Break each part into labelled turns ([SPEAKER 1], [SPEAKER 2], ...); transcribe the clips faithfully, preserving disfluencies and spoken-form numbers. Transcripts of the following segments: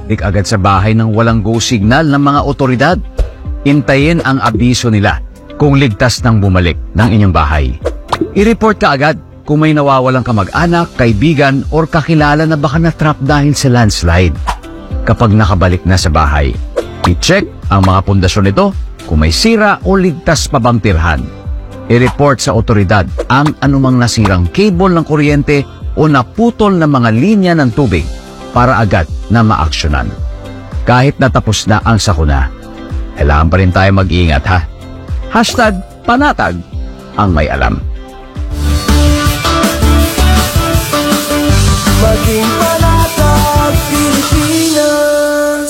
[SPEAKER 1] Dik agad sa bahay ng walang go signal ng mga otoridad. Intayin ang abiso nila kung ligtas nang bumalik ng inyong bahay. I-report ka agad kung may nawawalang kamag-anak, kaibigan, or kakilala na baka na-trap dahil sa landslide. Kapag nakabalik na sa bahay, i-check ang mga pundasyon nito kung may sira o ligtas pa bang tirhan. I-report sa otoridad ang anumang nasirang cable ng kuryente o naputol na mga linya ng tubig para agad na maaksyonan. Kahit natapos na ang sakuna, kailangan pa rin tayo mag-iingat ha. Hashtag panatag ang may alam.
[SPEAKER 2] Maging panatag Pilipinas.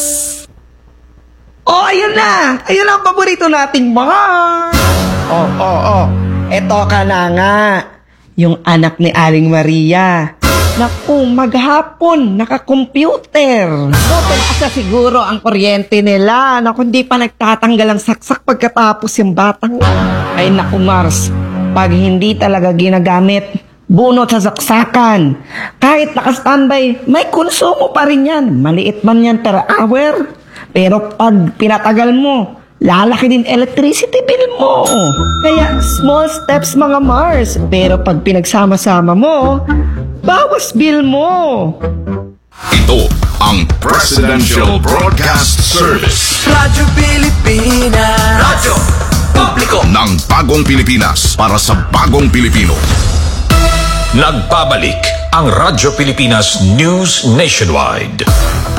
[SPEAKER 3] Oh, ayun na! Ayun ang paborito nating Mars! Oh, oh, oh. Eto ka na nga. Yung anak ni Aling Maria. Naku, maghapon, naka-computer. Buti asa siguro ang kuryente nila. Naku, hindi pa nagtatanggal ang saksak pagkatapos yung batang. Ay naku, Mars. Pag hindi talaga ginagamit, bunot sa saksakan. Kahit naka-standby, may konsumo pa rin yan. Maliit man yan per hour. Pero pag pinatagal mo, lalaki din electricity bill mo. Kaya small steps mga Mars. Pero pag pinagsama-sama mo, bawas bill mo.
[SPEAKER 4] Ito ang Presidential Broadcast Service.
[SPEAKER 2] Radyo Pilipinas. Radyo Publiko
[SPEAKER 4] ng Bagong Pilipinas para sa Bagong Pilipino.
[SPEAKER 5] Nagbabalik ang Radyo Pilipinas News Nationwide.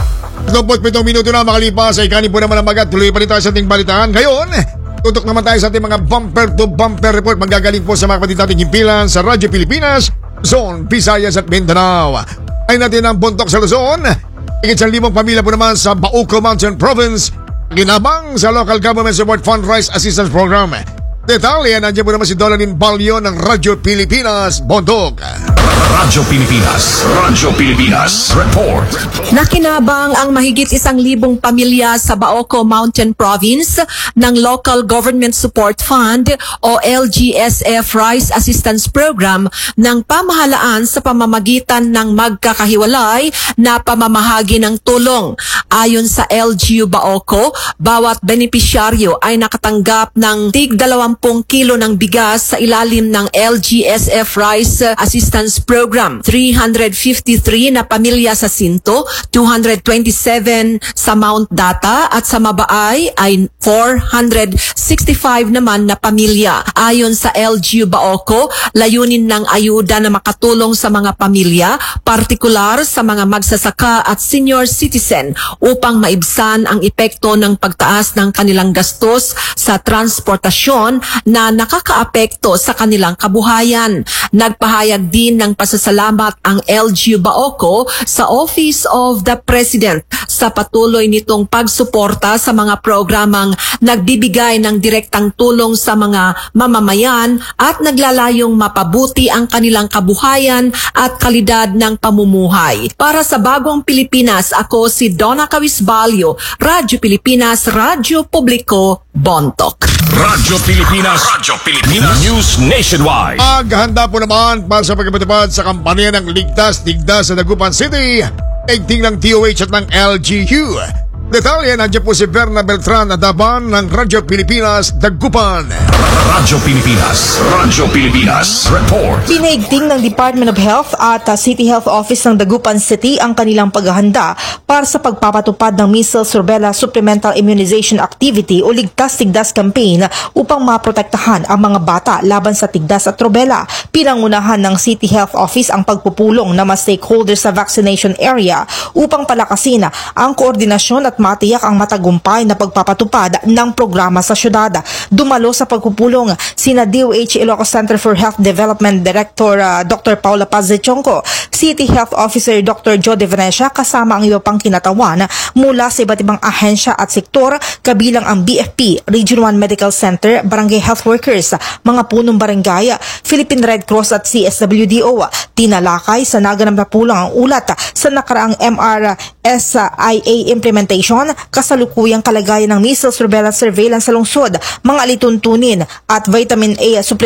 [SPEAKER 6] Tumpot pitong minuto na makalipas ay kanin po naman ang magat. Tuloy pa rin tayo sa ating balitaan. Ngayon, tutok naman tayo sa ating mga bumper-to-bumper report. Manggagaling po sa mga kapatid nating himpilan sa Radyo Pilipinas, Zone, Visayas at Mindanao. Ay natin ang buntok sa Luzon. Higit sa limang pamilya po naman sa Bauco Mountain Province. Ginabang sa Local Government Support Fund Rice Assistance Program. Detalye, nandiyan po naman si Dolanin Balyo ng Radyo Pilipinas, Bondok.
[SPEAKER 5] Radyo Pilipinas, Radyo Pilipinas, Report.
[SPEAKER 7] Nakinabang ang mahigit isang libong pamilya sa Bauco Mountain Province ng Local Government Support Fund o L G S F Rice Assistance Program ng pamahalaan sa pamamagitan ng magkakahiwalay na pamamahagi ng tulong. Ayon sa L G U Bauco, bawat benepisyaryo ay nakatanggap ng tig dalawampung kilo ng bigas sa ilalim ng L G S F Rice Assistance Program. three hundred fifty-three na pamilya sa Sinto, two hundred twenty-seven sa Mount Data at sa Mabaay ay four hundred sixty-five naman na pamilya. Ayon sa L G U Bauco, layunin ng ayuda na makatulong sa mga pamilya, partikular sa mga magsasaka at senior citizen upang maibsan ang epekto ng pagtaas ng kanilang gastos sa transportasyon na nakakaapekto sa kanilang kabuhayan. Nagpahayag din ng pasasalamat ang L G U Bauco sa Office of the President sa patuloy nitong pagsuporta sa mga programang nagbibigay ng direktang tulong sa mga mamamayan at naglalayong mapabuti ang kanilang kabuhayan at kalidad ng pamumuhay. Para sa Bagong Pilipinas, ako si Donna Cawisbalyo, Radyo Pilipinas, Radyo Publiko, Bontok.
[SPEAKER 5] Radyo Pilipinas, Radyo Pilipinas News Nationwide.
[SPEAKER 6] Maghanda po naman para sa pagpapatupad sa kampanya ng Ligtas Tigdas sa Dagupan City. Igting ng T O H at ng L G U. Detalye, nandiyan po si Berna Beltran Adaban ng Radyo Pilipinas, Dagupan.
[SPEAKER 5] Radyo Pilipinas, Radyo Pilipinas, Report.
[SPEAKER 8] Pinaigting ng Department of Health at uh, City Health Office ng Dagupan City ang kanilang paghahanda para sa pagpapatupad ng Measles Rubella Supplemental Immunization Activity o Ligtas Tigdas Campaign upang maprotektahan ang mga bata laban sa tigdas at rubella. Pinangunahan ng City Health Office ang pagpupulong ng mga stakeholders sa vaccination area upang palakasin ang koordinasyon at matiyak ang matagumpay na pagpapatupad ng programa sa syudad. Dumalo sa pagpupulong sina D O H Ilocos Center for Health Development Director uh, Doctor Paula Paz de Chonco, City Health Officer Doctor Joe De Venecia kasama ang iba pang kinatawan mula sa iba't ibang ahensya at sektor kabilang ang B F P, Region one Medical Center, Barangay Health Workers, mga punong barangay, Philippine Red Cross at C S W D O. Tinalakay sa naganap na pulong ang ulat sa nakaraang M R S I A implementation, kasalukuyang kalagayan ng measles rubella surveillance sa lungsod, mga alituntunin at vitamin A supplement